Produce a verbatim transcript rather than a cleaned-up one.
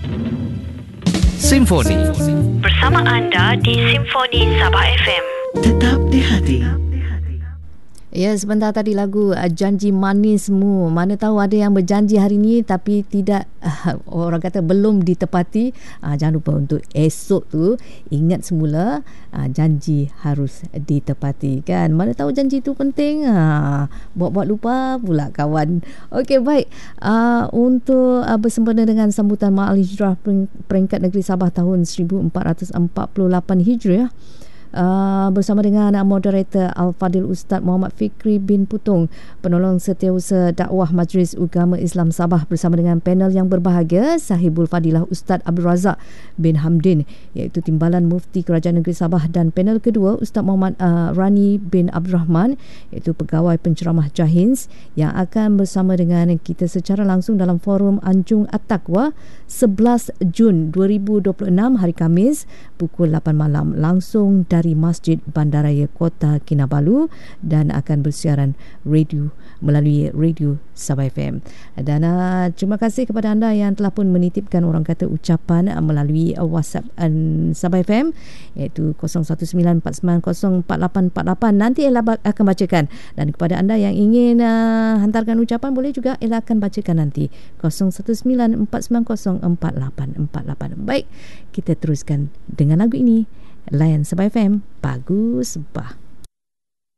Simfoni bersama anda di Simfoni Sabah F M. Tetap di hati. Ya, sebentar tadi lagu uh, Janji Manismu. Mana tahu ada yang berjanji hari ni tapi tidak, uh, orang kata belum ditepati. Uh, jangan lupa untuk esok tu ingat semula, uh, janji harus ditepati kan. Mana tahu janji tu penting, uh, buat-buat lupa pula kawan. Okey, baik. Uh, untuk uh, bersempena dengan sambutan Ma'al Hijrah Peringkat Negeri Sabah tahun seribu empat ratus empat puluh lapan Hijriah, Uh, bersama dengan uh, moderator Al-Fadil Ustaz Muhammad Fikri bin Putung, penolong setiausaha dakwah Majlis Ugama Islam Sabah, bersama dengan panel yang berbahagia Sahibul Fadilah Ustaz Abdul Razak bin Hamdin, iaitu Timbalan Mufti Kerajaan Negeri Sabah, dan panel kedua Ustaz Muhammad uh, Rani bin Abdul Rahman, iaitu Pegawai Penceramah Jahins, yang akan bersama dengan kita secara langsung dalam forum Anjung At-Taqwa sebelas Jun dua ribu dua puluh enam hari Khamis pukul lapan malam, langsung dari Masjid Bandaraya Kota Kinabalu, dan akan bersiaran radio melalui radio Sabah F M. Dan uh, terima kasih kepada anda yang telah pun menitipkan orang kata ucapan uh, melalui uh, WhatsApp uh, Sabah F M, iaitu kosong satu sembilan empat sembilan kosong empat lapan empat lapan. Nanti Ella akan bacakan, dan kepada anda yang ingin uh, hantarkan ucapan, boleh juga Ella akan bacakan nanti kosong satu sembilan empat sembilan kosong empat lapan empat lapan. Baik, kita teruskan dengan lagu ini. Layan Sabah F M, bagus bah.